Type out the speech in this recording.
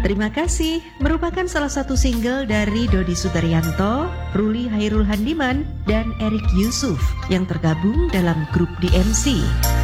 Terima kasih merupakan salah satu single dari Dodi Sudaryanto, Ruli Hairul Handiman, dan Erik Yusuf yang tergabung dalam grup DMC.